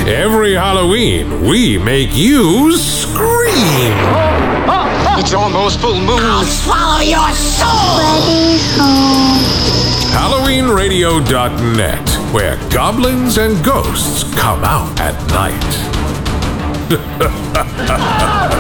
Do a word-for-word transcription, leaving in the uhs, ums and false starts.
Every Halloween, we make you scream. It's almost full moon. I'll swallow your soul. Ready home. Halloween Radio dot net, where goblins and ghosts come out at night.